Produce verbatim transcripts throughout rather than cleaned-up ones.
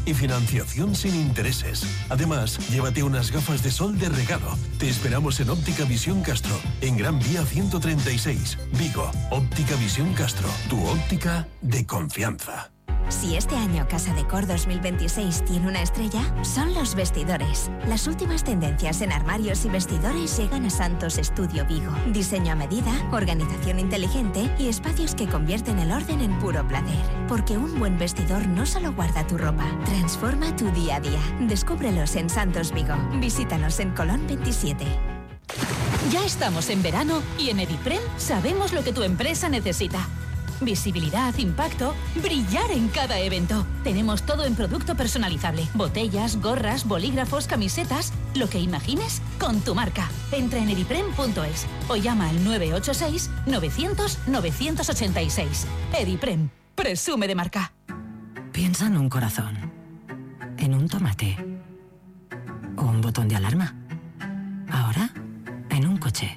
y financiación sin intereses. Además, llévate unas gafas de sol de regalo. Te esperamos en Óptica Visión Castro, en Gran Vía ciento treinta y seis, Vigo. Óptica Visión Castro, tu óptica de confianza. Si este año Casa Decor dos mil veintiséis tiene una estrella, son los vestidores. Las últimas tendencias en armarios y vestidores llegan a Santos Estudio Vigo. Diseño a medida, organización inteligente y espacios que convierten el orden en puro placer. Porque un buen vestidor no solo guarda tu ropa, transforma tu día a día. Descúbrelos en Santos Vigo. Visítanos en Colón veintisiete. Ya estamos en verano y en Ediprem sabemos lo que tu empresa necesita. Visibilidad, impacto, brillar en cada evento. Tenemos todo en producto personalizable. Botellas, gorras, bolígrafos, camisetas. Lo que imagines con tu marca. Entra en ediprem punto es o llama al nueve ocho seis, novecientos, novecientos ochenta y seis. Ediprem. Presume de marca. Piensa en un corazón. En un tomate. O un botón de alarma. Ahora, en un coche.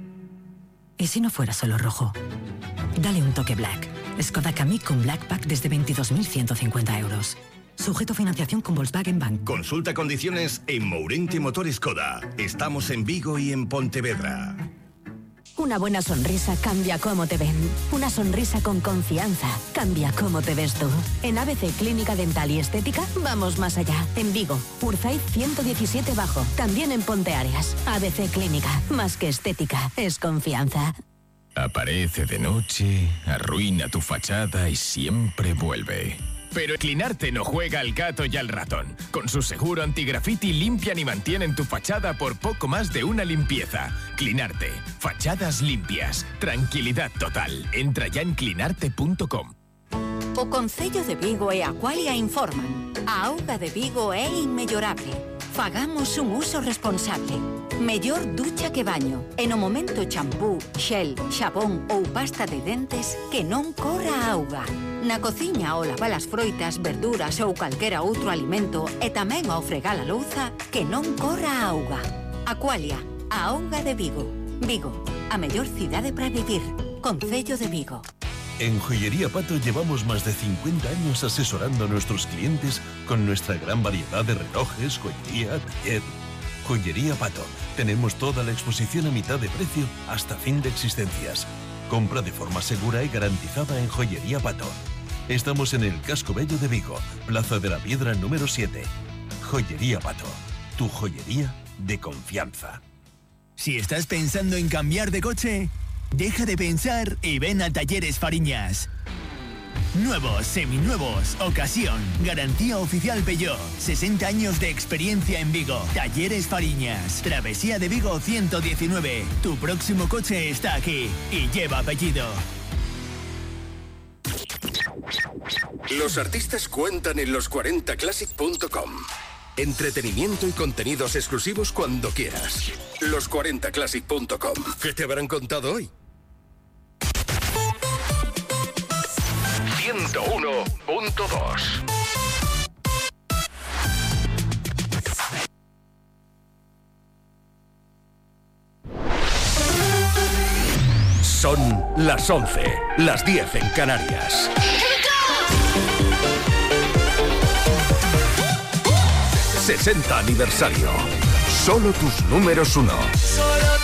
¿Y si no fuera solo rojo? Dale un toque Black. Skoda Kamiq con Black Pack desde veintidós mil ciento cincuenta euros. Sujeto a financiación con Volkswagen Bank. Consulta condiciones en Mourente Motor Skoda. Estamos en Vigo y en Pontevedra. Una buena sonrisa cambia cómo te ven. Una sonrisa con confianza cambia cómo te ves tú. En A B C Clínica Dental y Estética vamos más allá. En Vigo, Urzaiz ciento diecisiete Bajo. También en Ponteareas. A B C Clínica, más que estética, es confianza. Aparece de noche, arruina tu fachada y siempre vuelve. Pero Clinarte no juega al gato y al ratón. Con su seguro antigraffiti limpian y mantienen tu fachada por poco más de una limpieza. Clinarte. Fachadas limpias. Tranquilidad total. Entra ya en clinarte punto com. O Concello de Vigo e Aqualia informan. A auga de Vigo é inmellorable. Fagamos un uso responsable. Mellor ducha que baño. E no momento champú, xel, xabón ou pasta de dentes que non corra a auga. Na cociña ao lavar as froitas, verduras ou calquera outro alimento e tamén ao fregar a louza que non corra a auga. Aqualia, a auga de Vigo. Vigo, a mellor cidade para vivir. Concello de Vigo. En Joyería Pato llevamos más de cincuenta años asesorando a nuestros clientes con nuestra gran variedad de relojes, joyería, taller. Joyería Pato. Tenemos toda la exposición a mitad de precio hasta fin de existencias. Compra de forma segura y garantizada en Joyería Pato. Estamos en el Casco Bello de Vigo, Plaza de la Piedra número siete. Joyería Pato. Tu joyería de confianza. Si estás pensando en cambiar de coche, deja de pensar y ven a Talleres Fariñas. Nuevos, seminuevos, ocasión, garantía oficial Peugeot, sesenta años de experiencia en Vigo. Talleres Fariñas, Travesía de Vigo ciento diecinueve. Tu próximo coche está aquí y lleva apellido. Los artistas cuentan en los cuarenta classic punto com. Entretenimiento y contenidos exclusivos cuando quieras. los cuarenta classic punto com. ¿Qué te habrán contado hoy? ciento uno punto dos. Son las once, las diez en Canarias. sesenta aniversario. Solo tus números uno.